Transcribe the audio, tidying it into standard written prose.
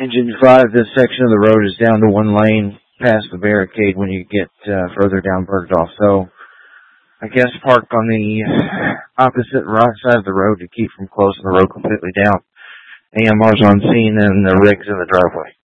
Engine 5, this section of the road is down to one lane past the barricade when you get further down Bergdorf. So I guess park on the opposite right side of the road to keep from closing the road completely down. AMR's on scene and the rig's in the driveway.